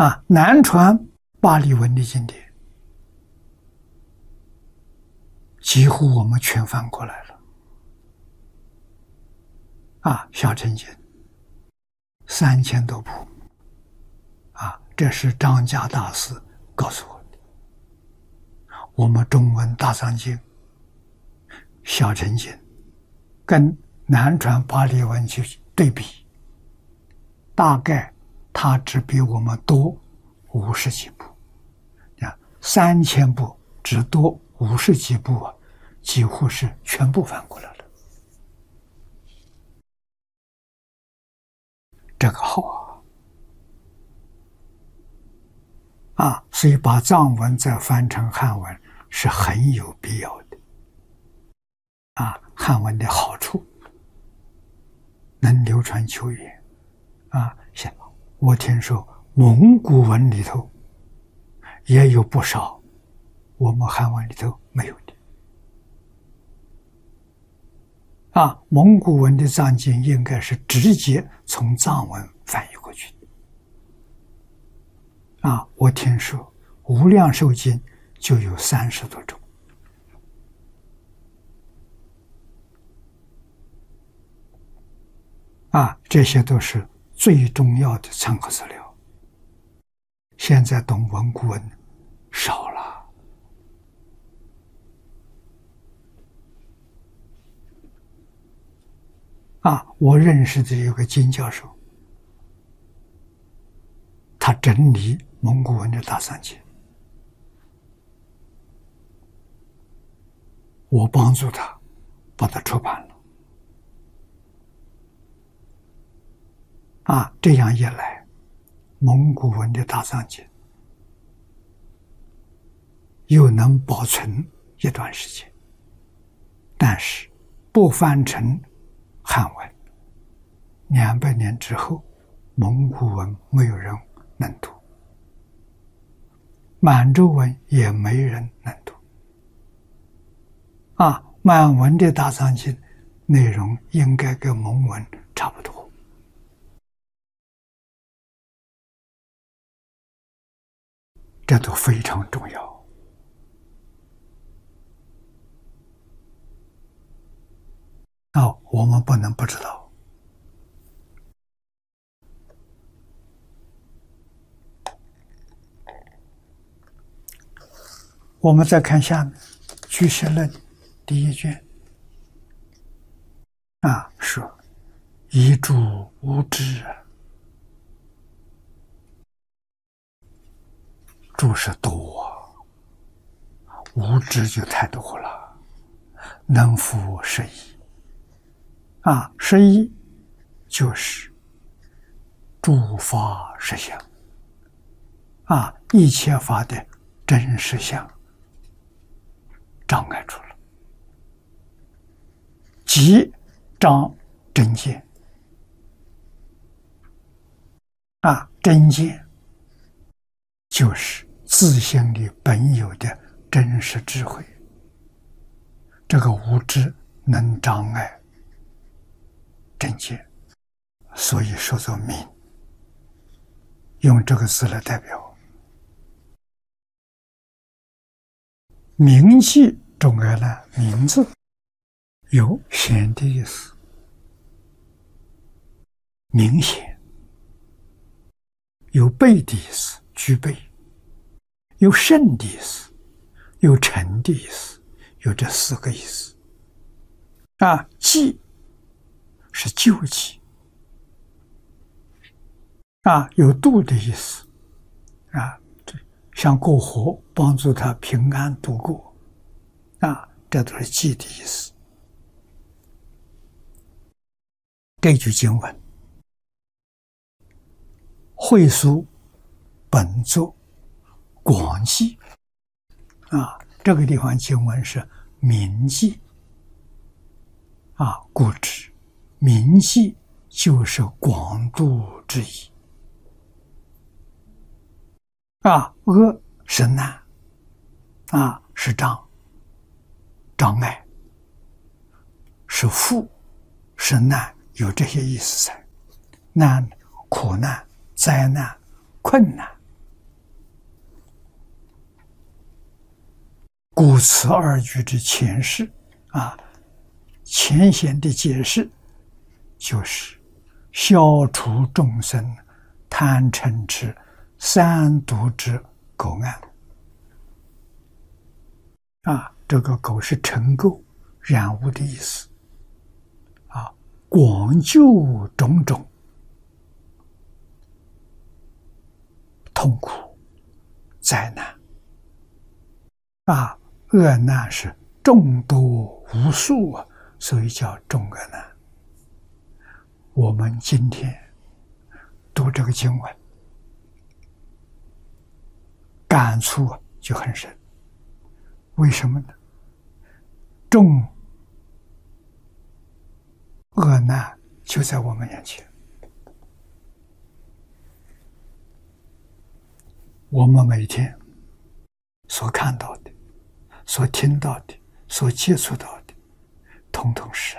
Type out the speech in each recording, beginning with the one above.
南传巴利文的经典，几乎我们全翻过来了。小乘经3000多部，这是张家大师告诉我的。我们中文大藏经、小乘经跟南传巴利文去对比，大概它只比我们多50几部，3000部只多50几部几乎是全部翻过来了。这个好所以把藏文再翻成汉文是很有必要的。汉文的好处能流传久远像我听说蒙古文里头也有不少我们汉文里头没有的。蒙古文的藏经应该是直接从藏文翻译过去的。我听说无量寿经就有30多种。这些都是最重要的参考资料。现在懂蒙古文少了。我认识的有个金教授，他整理蒙古文的大藏经，我帮助他把它出版了。这样一来，蒙古文的大藏经又能保存一段时间，但是不翻成汉文，200年之后，蒙古文没有人能读，满洲文也没人能读。满文的大藏经内容应该跟蒙文差不多。这都非常重要。我们不能不知道。我们再看下面《居士论》第1卷说遗诸无知诸是多无知就太多了，能复十一十一就是诸法实相一切法的真实相障碍住了，即障真见真见就是自性里本有的真实智慧，这个无知能障碍真见，所以说作明，用这个字来代表。明记中间呢，名字有显的意思，明显；有备的意思，具备；有甚的意思，有成的意思，有这4个意思。记是救济有度的意思像过河，帮助他平安度过这都是记的意思。这句经文会疏本作广记这个地方经文是明记故知明记就是广度之意阿是难是障碍，是负是难，有这些意思在。难苦难灾难困难故此二句之前释浅显的解释就是消除众生贪嗔痴三毒之垢暗这个垢是尘垢染污的意思广救种种痛苦灾难恶难是众多无数所以叫众恶难。我们今天读这个经文感触就很深，为什么呢？众恶难就在我们眼前，我们每天所看到的、所听到的、所接触到的，统统是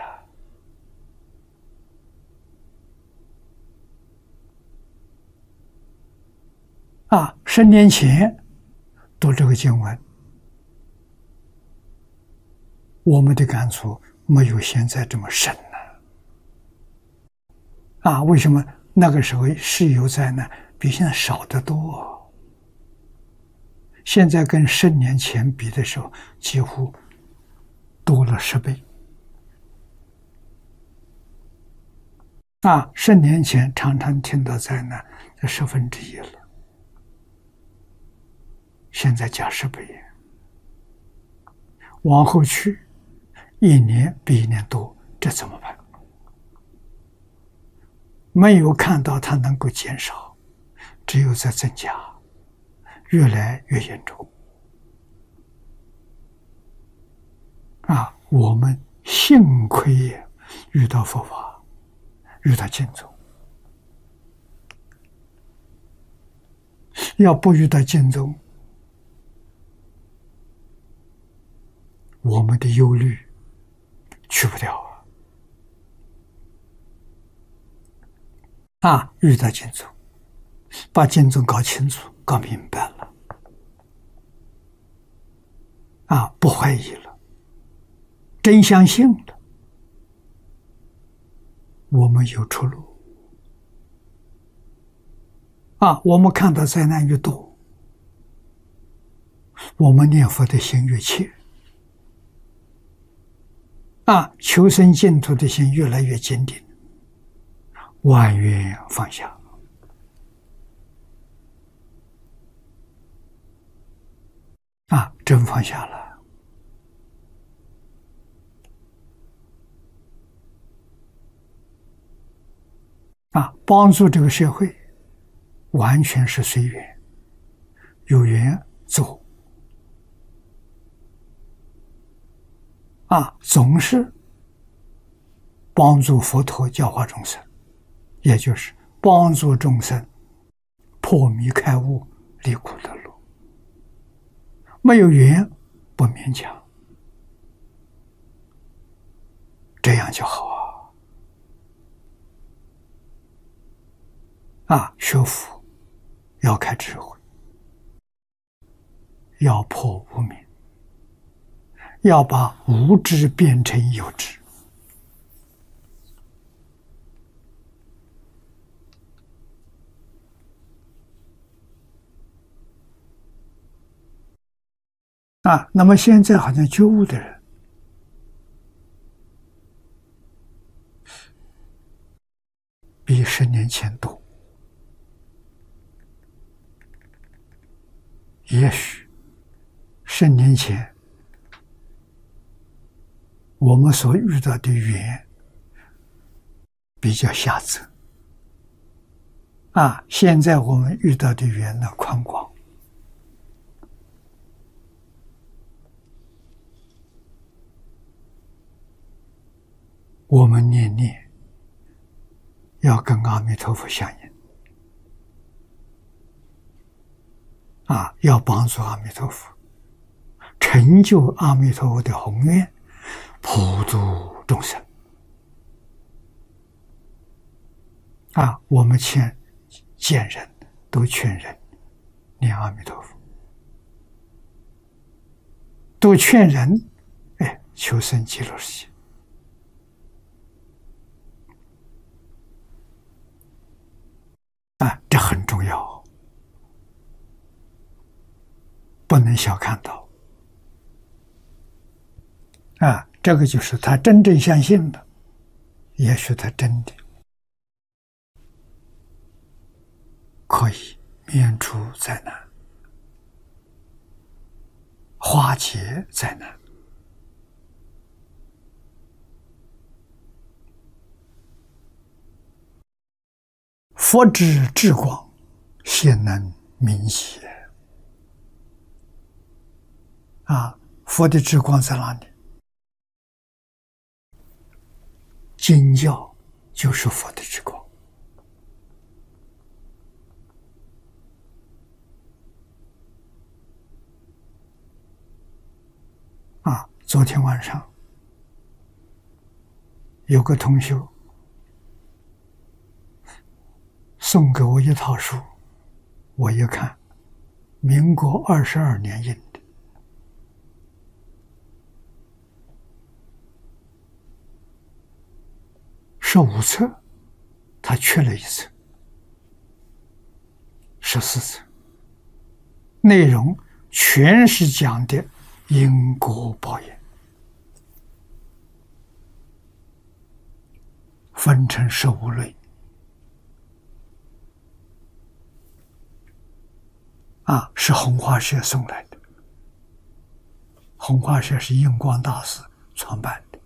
10年前读这个经文，我们的感触没有现在这么深为什么？那个时候是有灾难比现在少得多，现在跟10年前比的时候几乎多了10倍10年前常常听到灾难就1/10了，现在加10倍，往后去1年比1年多，这怎么办？没有看到它能够减少，只有在增加，越来越严重我们幸亏遇到佛法，遇到经宗，要不遇到经宗，我们的忧虑去不掉遇到经宗，把经宗搞清楚、搞明白了不怀疑了，真相信了，我们有出路我们看到灾难越多，我们念佛的心越切求生净土的心越来越坚定，万缘放下真放下了帮助这个社会完全是随缘，有缘做总是帮助佛陀教化众生，也就是帮助众生破迷开悟、离苦得乐。没有缘不勉强，这样就好学佛要开智慧，要破无明，要把无知变成有知那么现在好像觉悟的人比10年前多，也许10年前我们所遇到的缘比较狭窄现在我们遇到的缘呢宽广，我们念念要跟阿弥陀佛相应要帮助阿弥陀佛成就阿弥陀佛的宏愿，普度众生我们见人都劝人念阿弥陀佛， 都劝人，求生极乐世界。这很重要，不能小看到。这个就是他真正相信的，也许他真的可以免除灾难，化解灾难。佛之智光，显能明邪。佛的智光在哪里？经教就是佛的智光。昨天晚上有个同学送给我一套书，我一看，民国22年印的，15册，他缺了一册，14册，内容全是讲的因果报应，分成15类。是弘化社送来的。弘化社是印光大师创办的。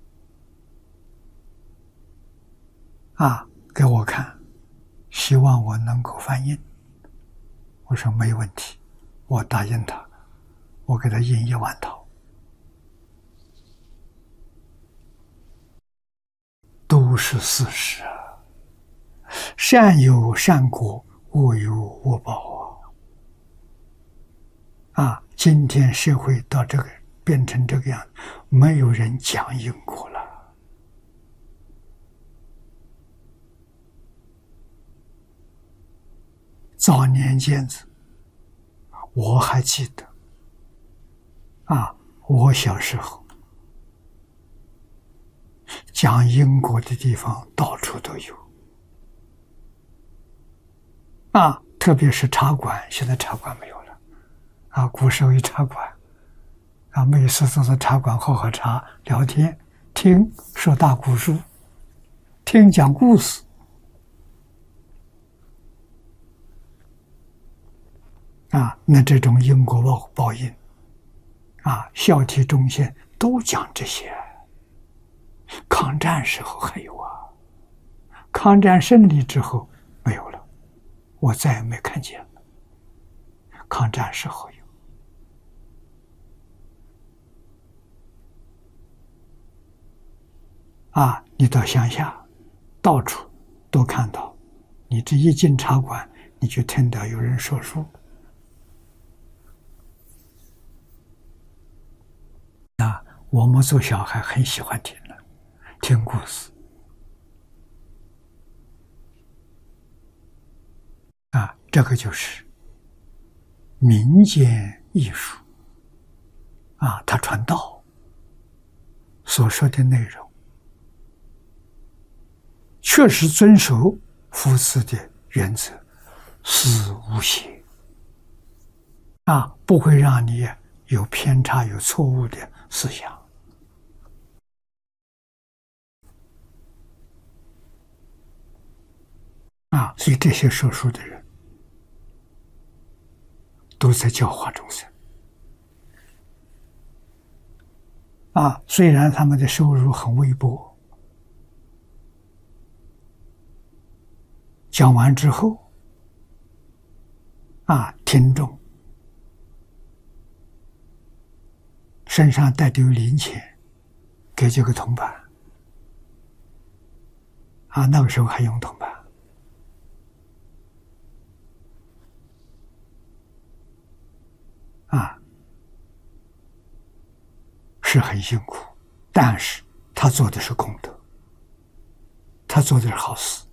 给我看，希望我能够翻印。我说没问题，我答应他，我给他印1万套。都是事实啊，善有善果，恶有恶报今天社会到这个变成这个样子，没有人讲因果了。早年间子，我还记得我小时候讲因果的地方到处都有特别是茶馆，现在茶馆没有了古时候有茶馆每次都在茶馆喝喝茶聊天，听说大古书，听讲故事那这种因果报应孝悌忠信都讲这些。抗战时候还有抗战胜利之后没有了，我再也没看见了。抗战时候有你到乡下到处都看到，你这一进茶馆，你就听到有人说书。我们做小孩很喜欢听故事这个就是民间艺术他传道所说的内容确实遵守佛寺的原则，是无邪不会让你有偏差有错误的思想所以这些说书的人都在教化众生虽然他们的收入很微薄，讲完之后听众身上带丢零钱给这个铜板那个时候还用铜板是很辛苦，但是他做的是功德，他做的是好事